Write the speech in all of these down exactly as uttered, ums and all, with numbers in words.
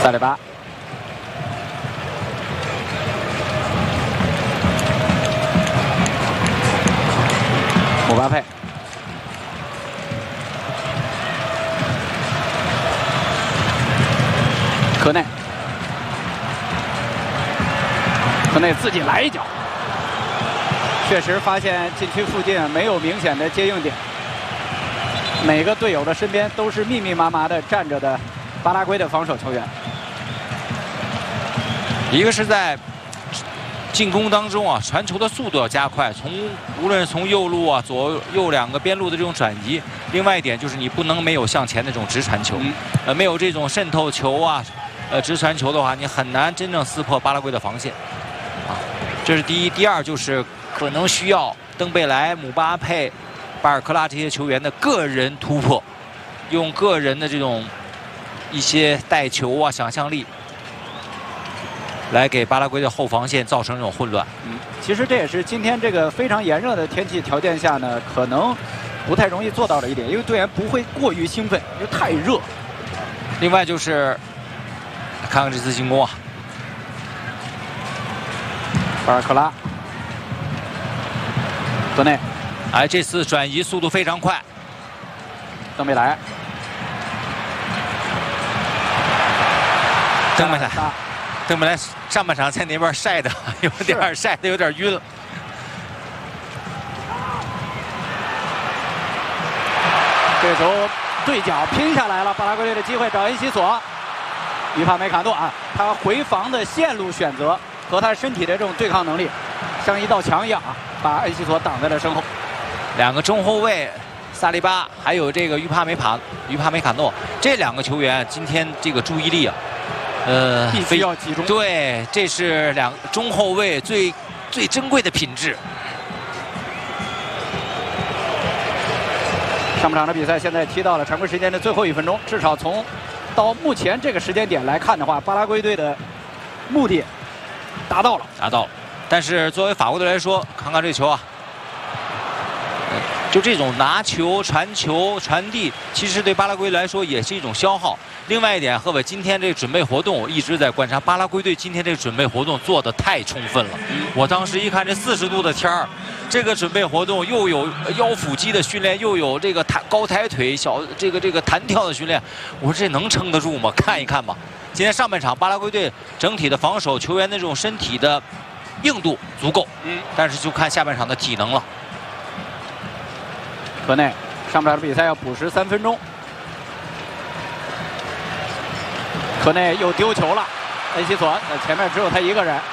萨里巴。 姆巴佩，科内，科内自己来一脚，确实发现禁区附近没有明显的接应点，每个队友的身边都是密密麻麻的站着的巴拉圭的防守球员， 一个是在 进攻当中啊，传球的速度要加快，从无论是从右路啊、左右两个边路的这种转移，另外一点就是你不能没有向前的这种直传球，嗯、呃，没有这种渗透球啊，呃，直传球的话，你很难真正撕破巴拉圭的防线，啊，这是第一。第二就是可能需要登贝莱、姆巴佩、巴尔克拉这些球员的个人突破，用个人的这种一些带球啊、想象力。 来给巴拉圭的后防线造成这种混乱。 嗯，其实这也是今天这个非常炎热的天气条件下呢，可能不太容易做到的一点，因为队员不会过于兴奋，因为太热。 另外就是看看这次进攻啊， 巴尔克拉，科内， 哎，这次转移速度非常快。 登贝莱， 登贝莱。 登贝莱上半场在那边晒的有点晒的有点晕了。 这时候对角拼下来了，巴拉圭队的机会找恩西索，于帕梅卡诺啊，他回防的线路选择和他身体的这种对抗能力，像一道墙一样啊，把恩西索挡在了身后。 两个中后卫萨利巴还有这个于帕梅卡于帕梅卡诺这两个球员今天这个注意力啊。 呃， 必须要集中。 对，这是两中后卫最最珍贵的品质。 上半场的比赛现在踢到了常规时间的最后一分钟，至少从到目前这个时间点来看的话，巴拉圭队的目的达到了， 达到了。但是作为法国队来说，看看这球啊，就这种拿球、传球、传递，其实对巴拉圭来说也是一种消耗。 另外一点，贺伟今天这个准备活动，我一直在观察巴拉圭队今天这个准备活动做得太充分了。我当时一看这四十度的天儿，这个准备活动又有腰腹肌的训练，又有这个抬高抬腿、小这个这个弹跳的训练，我说这能撑得住吗？看一看吧。今天上半场巴拉圭队整体的防守球员的这种身体的硬度足够，嗯，但是就看下半场的体能了。 科内上半场的比赛要补时三分钟。 科内又丢球了，恩西索在前面只有他一个人，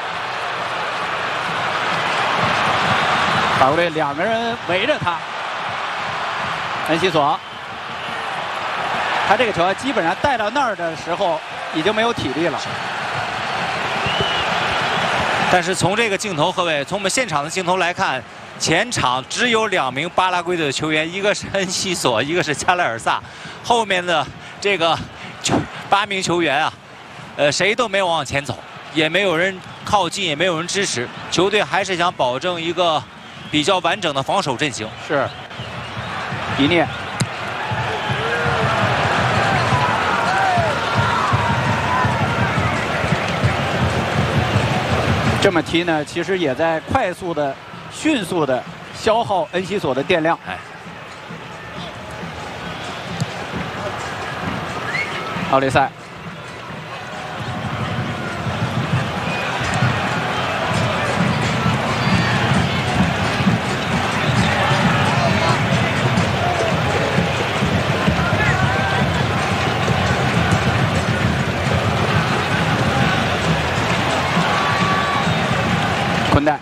法国队两个人围着他，恩西索，他这个球基本上带到那儿的时候已经没有体力了。 但是从这个镜头，各位从我们现场的镜头来看，前场只有两名巴拉圭队的球员，一个是恩西索，一个是加莱尔萨，后面的这个。 八名球员啊，呃，谁都没有往前走，也没有人靠近，也没有人支持。球队还是想保证一个比较完整的防守阵型。 是，迪涅，这么踢呢，其实也在快速的、迅速的消耗恩西索的电量。 哎。 奥利塞，昆代，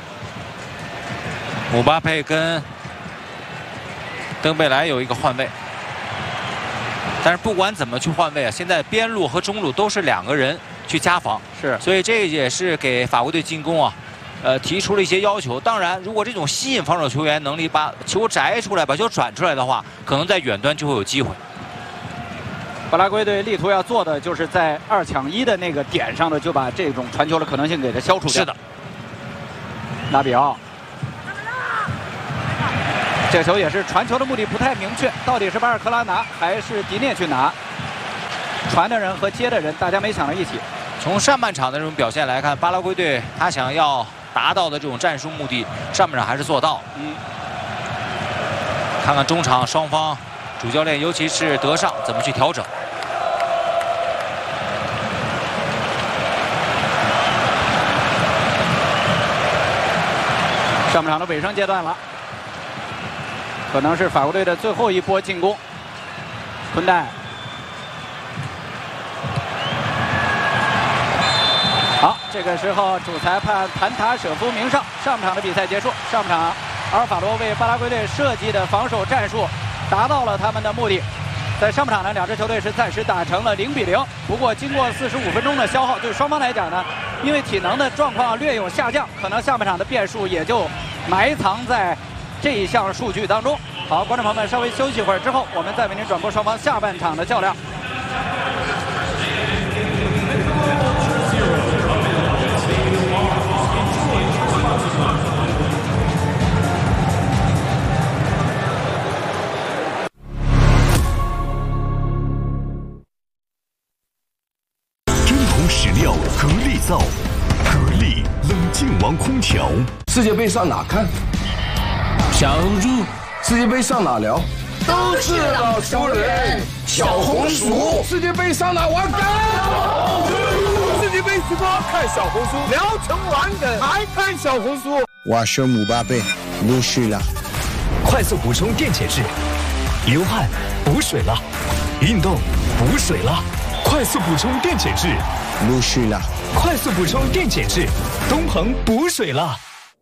姆巴佩跟登贝莱有一个换位。 但是不管怎么去换位啊，现在边路和中路都是两个人去加防， 是， 所以这也是给法国队进攻啊，呃，提出了一些要求。当然，如果这种吸引防守球员能力把球摘出来、把球转出来的话，可能在远端就会有机会。 巴拉圭队力图要做的就是在二抢一的那个点上的，就把这种传球的可能性给它消除掉。 是的， 拉比奥。 这球也是传球的目的不太明确，到底是巴尔克拉拿还是迪涅去拿？ 传的人和接的人，大家没想到一起。 从上半场的这种表现来看，巴拉圭队他想要达到的这种战术目的，上半场还是做到。嗯。看看中场双方主教练，尤其是德尚怎么去调整。 上半场的尾声阶段了，可能是法国队的最后一波进攻。坤代，好，这个时候主裁判盘塔舍夫鸣哨，上半场的比赛结束。上半场，阿尔法罗为巴拉圭队设计的防守战术达到了他们的目的。在上半场呢，两支球队是暂时打成了零比零。不过，经过四十五分钟的消耗，对双方来讲呢，因为体能的状况略有下降，可能下半场的变数也就埋藏在这一项数据当中。好，观众朋友们，稍微休息一会儿之后，我们再为您转播双方下半场的较量。 史料格力造，格力冷静王空调。 世界杯上哪看？小红书。世界杯上哪聊？都是老熟人。小红书。世界杯上哪玩梗？世界杯直播看小红书，聊成玩梗还看小红书。 我是姆巴佩，陆续了。 快速补充电解质，流汗补水了，运动补水了。快速补充电解质， 陆续了。 快速补充电解质，东鹏补水了。